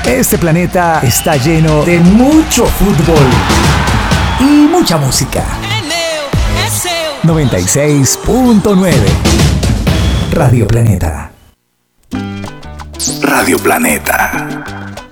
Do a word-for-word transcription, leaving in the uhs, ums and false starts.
Este planeta está lleno de mucho fútbol y mucha música. noventa y seis punto nueve Radio Planeta. Radio Planeta.